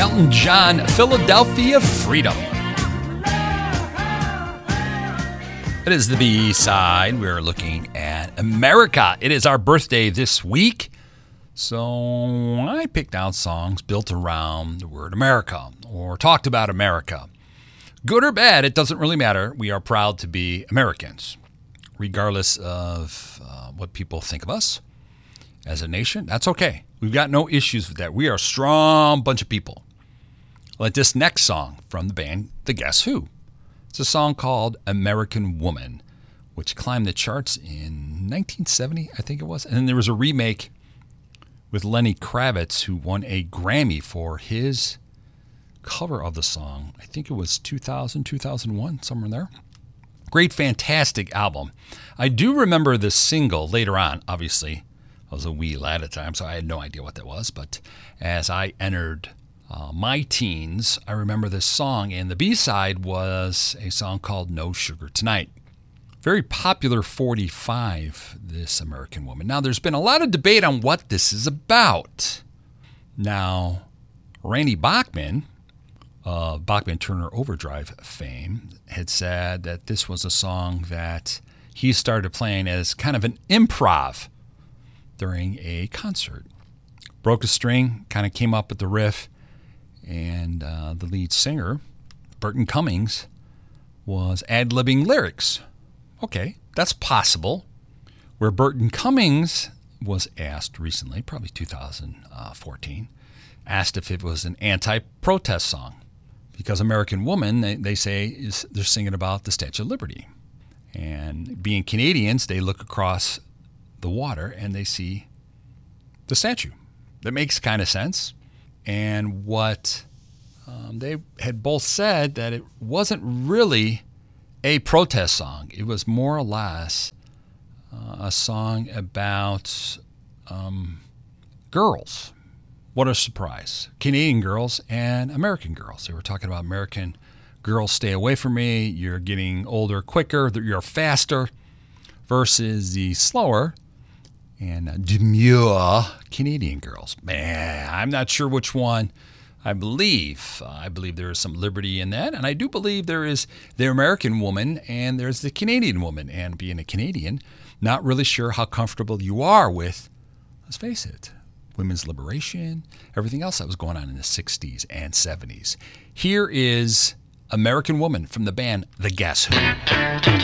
Elton John, Philadelphia Freedom. It is the B-side. We're looking at America. It is our birthday this week. So I picked out songs built around the word America or talked about America. Good or bad, it doesn't really matter. We are proud to be Americans, regardless of what people think of us as a nation. That's okay. We've got no issues with that. We are a strong bunch of people. Like this next song from the band, The Guess Who. It's a song called American Woman, which climbed the charts in 1970, I think it was. And then there was a remake with Lenny Kravitz, who won a Grammy for his cover of the song. I think it was 2000, 2001, somewhere in there. Great, fantastic album. I do remember the single later on, obviously. I was a wee lad at the time, so I had no idea what that was. But as I entered my teens, I remember this song, and the B-side was a song called No Sugar Tonight. Very popular 45, this American Woman. Now, there's been a lot of debate on what this is about. Now, Randy Bachman, Bachman Turner Overdrive fame, had said that this was a song that he started playing as kind of an improv during a concert. Broke a string, kind of came up with the riff, and the lead singer, Burton Cummings, was ad-libbing lyrics. Okay, that's possible. Where Burton Cummings was asked recently, probably 2014, asked if it was an anti-protest song. Because American Woman, they say, they're singing about the Statue of Liberty. And being Canadians, they look across the water and they see the statue. That makes kind of sense. And what they had both said, that it wasn't really a protest song. It was more or less a song about girls. What a surprise. Canadian girls and American girls. They were talking about American girls, stay away from me. You're getting older quicker. You're faster. Versus the slower and demure Canadian girls. Man, I'm not sure which one I believe. I believe there is some liberty in that. And I do believe there is the American woman and there's the Canadian woman. And being a Canadian, not really sure how comfortable you are with, let's face it, women's liberation, everything else that was going on in the 60s and 70s. Here is American Woman from the band The Guess Who.